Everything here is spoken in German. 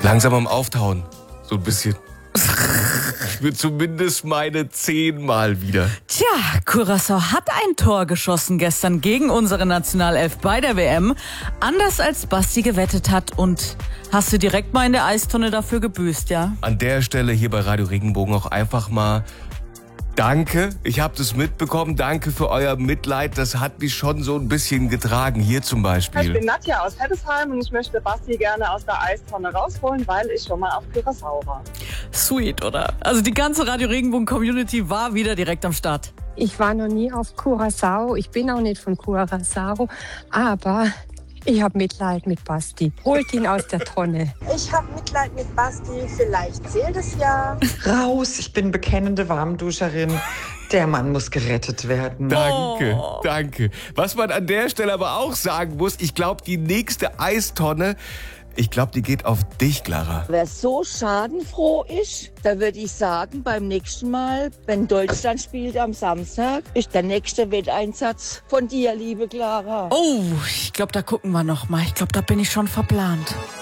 Langsam am Auftauen. So ein bisschen. Ich will zumindest meine 10 Mal wieder. Tja, Curaçao hat ein Tor geschossen gestern gegen unsere Nationalelf bei der WM. Anders als Basti gewettet hat. Und hast du direkt mal in der Eistonne dafür gebüßt, ja? An der Stelle hier bei Radio Regenbogen auch einfach mal danke. Ich habe das mitbekommen. Danke für euer Mitleid. Das hat mich schon so ein bisschen getragen. Hier zum Ich bin Beispiel. Nadja aus Heddesheim und ich möchte Basti gerne aus der Eistonne rausholen, weil ich schon mal auf Curaçao war. Sweet, oder? Also die ganze Radio Regenbogen Community war wieder direkt am Start. Ich war noch nie auf Curaçao. Ich bin auch nicht von Curaçao. Aber ich habe Mitleid mit Basti. Holt ihn aus der Tonne. Ich habe Mitleid mit Basti, vielleicht zählt es ja. Raus, ich bin bekennende Warmduscherin. Der Mann muss gerettet werden. Danke, danke. Was man an der Stelle aber auch sagen muss, ich glaube, die nächste Eistonne, ich glaube, die geht auf dich, Clara. Wer so schadenfroh ist, da würde ich sagen, beim nächsten Mal, wenn Deutschland spielt am Samstag, ist der nächste Wetteinsatz von dir, liebe Clara. Oh, ich glaube, da gucken wir noch mal. Ich glaube, da bin ich schon verplant.